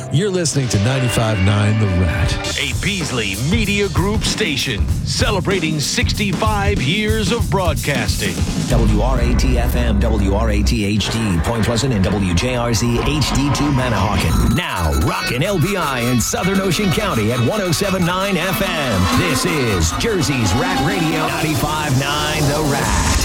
You're listening to 95.9 The Rat. A Beasley Media Group station celebrating 65 years of broadcasting. WRAT-FM, WRAT-HD, Point Pleasant, and WJRZ HD2 Manahawkin. Now, rockin' LBI in Southern Ocean County at 107.9 FM. This is Jersey's Rat Radio 95.9 The Rat.